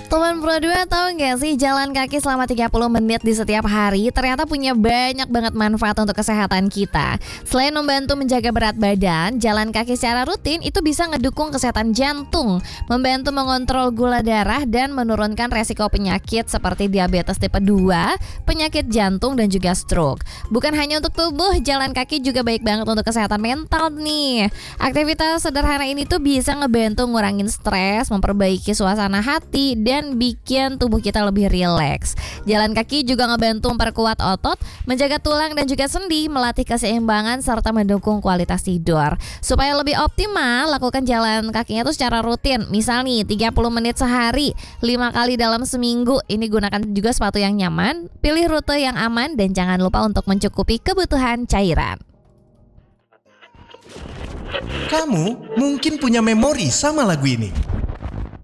Teman Pro 2 tahu nggak sih jalan kaki selama 30 menit di setiap hari ternyata punya banyak banget manfaat untuk kesehatan kita. Selain membantu menjaga berat badan, jalan kaki secara rutin itu bisa ngedukung kesehatan jantung, membantu mengontrol gula darah dan menurunkan resiko penyakit seperti diabetes tipe 2, penyakit jantung dan juga stroke. Bukan hanya untuk tubuh, jalan kaki juga baik banget untuk kesehatan mental nih. Aktivitas sederhana ini tuh bisa ngebantu ngurangin stres, memperbaiki suasana hati dan bikin tubuh kita lebih rileks. Jalan kaki juga ngebantu memperkuat otot, menjaga tulang dan juga sendi, melatih keseimbangan serta mendukung kualitas tidur. Supaya lebih optimal, lakukan jalan kakinya tuh secara rutin. Misal nih 30 menit sehari, 5 kali dalam seminggu. Ini gunakan juga sepatu yang nyaman, pilih rute yang aman dan jangan lupa untuk mencukupi kebutuhan cairan. Kamu mungkin punya memori sama lagu ini.